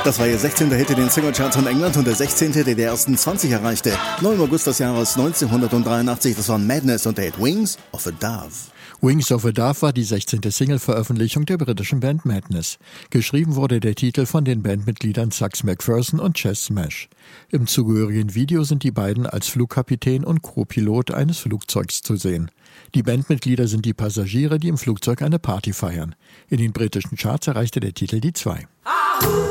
Das war ihr 16. Hit in den Singlecharts in England und der 16., der die ersten 20 erreichte. 9. August des Jahres 1983, das war Madness und der Hit Wings of a Dove. Wings of a Dove war die 16. Single-Veröffentlichung der britischen Band Madness. Geschrieben wurde der Titel von den Bandmitgliedern Sax McPherson und Chess Smash. Im zugehörigen Video sind die beiden als Flugkapitän und Co-Pilot eines Flugzeugs zu sehen. Die Bandmitglieder sind die Passagiere, die im Flugzeug eine Party feiern. In den britischen Charts erreichte der Titel die 2.